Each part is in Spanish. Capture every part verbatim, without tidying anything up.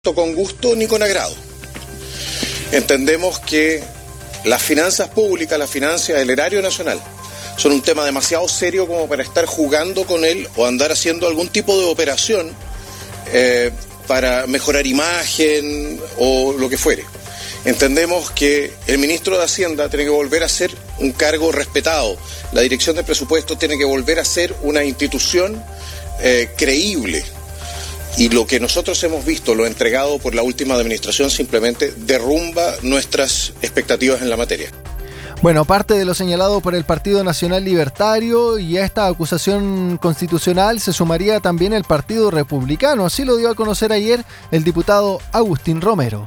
con gusto ni con agrado. Entendemos que las finanzas públicas, las finanzas del erario nacional, son un tema demasiado serio como para estar jugando con él o andar haciendo algún tipo de operación eh, para mejorar imagen o lo que fuere. Entendemos que el ministro de Hacienda tiene que volver a ser un cargo respetado. La Dirección de Presupuestos tiene que volver a ser una institución eh, creíble. Y lo que nosotros hemos visto, lo entregado por la última administración, simplemente derrumba nuestras expectativas en la materia. Bueno, parte de lo señalado por el Partido Nacional Libertario y a esta acusación constitucional se sumaría también el Partido Republicano. Así lo dio a conocer ayer el diputado Agustín Romero.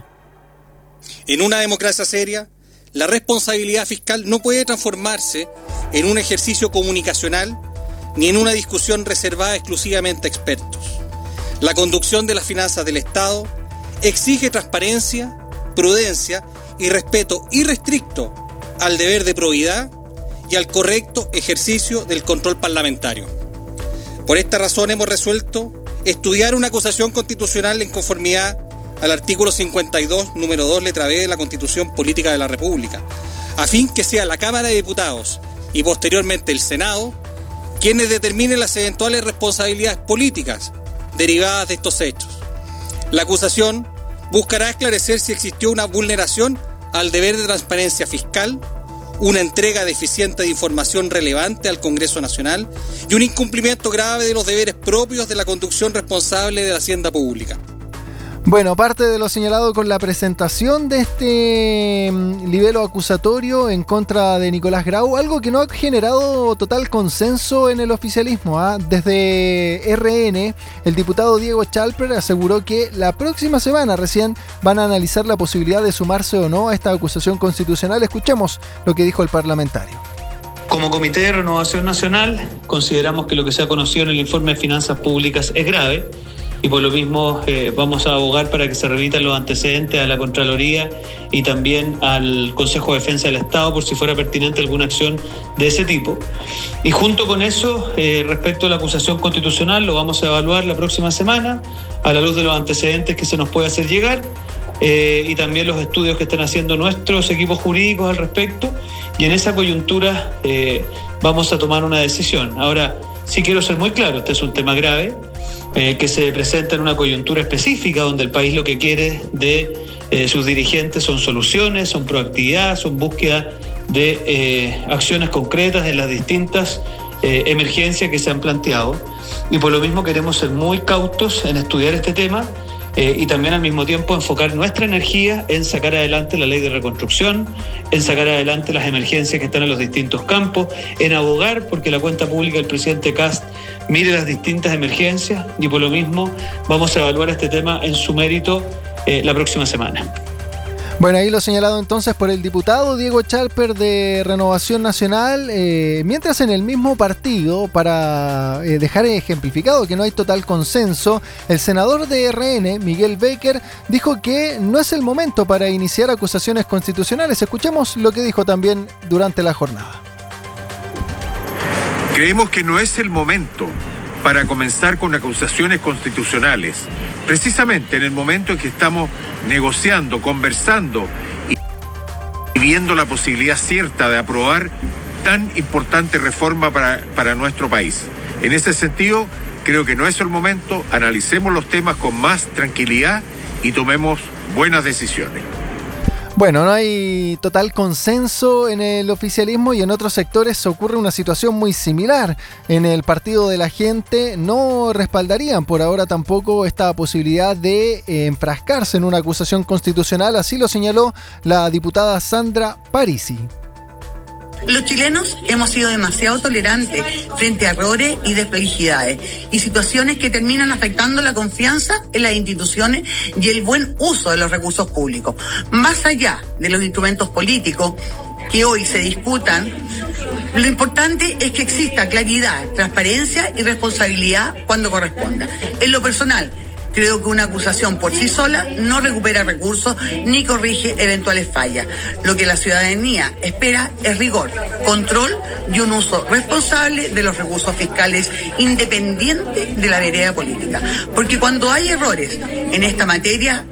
En una democracia seria, la responsabilidad fiscal no puede transformarse en un ejercicio comunicacional ni en una discusión reservada exclusivamente a expertos. La conducción de las finanzas del Estado exige transparencia, prudencia y respeto irrestricto al deber de probidad y al correcto ejercicio del control parlamentario. Por esta razón hemos resuelto estudiar una acusación constitucional en conformidad al artículo cincuenta y dos, número dos, letra B de la Constitución Política de la República, a fin que sea la Cámara de Diputados y posteriormente el Senado quienes determinen las eventuales responsabilidades políticas derivadas de estos hechos. La acusación buscará esclarecer si existió una vulneración al deber de transparencia fiscal, una entrega deficiente de información relevante al Congreso Nacional y un incumplimiento grave de los deberes propios de la conducción responsable de la hacienda pública. Bueno, parte de lo señalado con la presentación de este libelo acusatorio en contra de Nicolás Grau, algo que no ha generado total consenso en el oficialismo. ¿eh? Desde R N, el diputado Diego Chalper aseguró que la próxima semana recién van a analizar la posibilidad de sumarse o no a esta acusación constitucional. Escuchemos lo que dijo el parlamentario. Como Comité de Renovación Nacional, consideramos que lo que se ha conocido en el informe de finanzas públicas es grave. Y por lo mismo eh, vamos a abogar para que se remitan los antecedentes a la Contraloría y también al Consejo de Defensa del Estado por si fuera pertinente alguna acción de ese tipo. Y junto con eso, eh, respecto a la acusación constitucional, lo vamos a evaluar la próxima semana a la luz de los antecedentes que se nos puede hacer llegar eh, y también los estudios que están haciendo nuestros equipos jurídicos al respecto. Y en esa coyuntura eh, vamos a tomar una decisión. Ahora, sí quiero ser muy claro, este es un tema grave. Eh, que se presenta en una coyuntura específica donde el país lo que quiere de eh, sus dirigentes son soluciones, son proactividad, son búsqueda de eh, acciones concretas en las distintas eh, emergencias que se han planteado. Y por lo mismo queremos ser muy cautos en estudiar este tema eh, y también al mismo tiempo enfocar nuestra energía en sacar adelante la ley de reconstrucción, en sacar adelante las emergencias que están en los distintos campos, en abogar porque la cuenta pública del presidente Kast mire las distintas emergencias y por lo mismo vamos a evaluar este tema en su mérito eh, la próxima semana. Bueno, ahí lo señalado entonces por el diputado Diego Chalper de Renovación Nacional, eh, mientras en el mismo partido, para eh, dejar ejemplificado que no hay total consenso, el senador de R N, Miguel Baker, dijo que no es el momento para iniciar acusaciones constitucionales. Escuchemos lo que dijo también durante la jornada. Creemos que no es el momento para comenzar con acusaciones constitucionales, precisamente en el momento en que estamos negociando, conversando y viendo la posibilidad cierta de aprobar tan importante reforma para, para nuestro país. En ese sentido, creo que no es el momento, analicemos los temas con más tranquilidad y tomemos buenas decisiones. Bueno, no hay total consenso en el oficialismo y en otros sectores ocurre una situación muy similar. En el Partido de la Gente no respaldarían por ahora tampoco esta posibilidad de eh, enfrascarse en una acusación constitucional, así lo señaló la diputada Sandra Parisi. Los chilenos hemos sido demasiado tolerantes frente a errores y desprolijidades y situaciones que terminan afectando la confianza en las instituciones y el buen uso de los recursos públicos. Más allá de los instrumentos políticos que hoy se disputan, lo importante es que exista claridad, transparencia y responsabilidad cuando corresponda. En lo personal, Creo que una acusación por sí sola no recupera recursos ni corrige eventuales fallas. Lo que la ciudadanía espera es rigor, control y un uso responsable de los recursos fiscales independiente de la vereda política. Porque cuando hay errores en esta materia,